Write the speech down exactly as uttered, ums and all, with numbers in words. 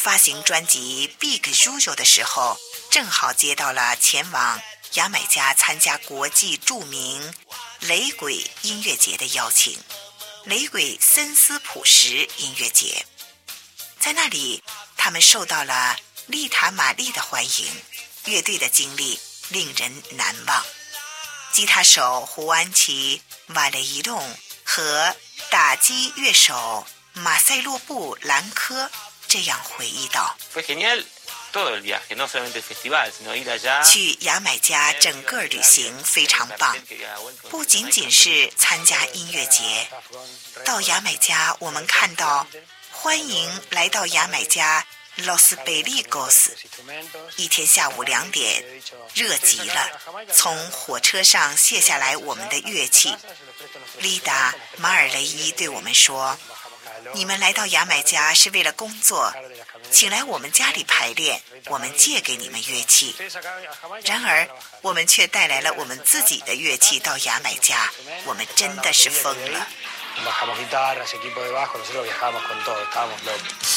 发行专辑《Big Juju》的时候，正好接到了前往牙买加参加国际著名雷鬼音乐节的邀请，雷鬼森斯普什音乐节。在那里，他们受到了丽塔玛丽的欢迎，乐队的经历令人难忘。吉他手胡安奇·瓦雷伊隆和打击乐手马塞洛布·兰科这样回忆道：去牙买加整个旅行非常棒，不仅仅是参加音乐节。到牙买加，我们看到欢迎来到牙买加 Los Peligos， 一天下午两点，热极了，从火车上卸下来我们的乐器。丽达·马尔雷伊对我们说，你们来到牙买加是为了工作，请来我们家里排练，我们借给你们乐器。然而我们却带来了我们自己的乐器到牙买加，我们真的是疯了。Bajamos guitarras, equipo de bajo, nosotros viajábamos con todo, estábamos locos.